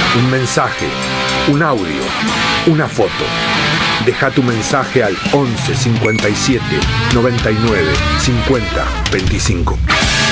un mensaje, un audio, una foto. Deja tu mensaje al 11 57 99 50 25.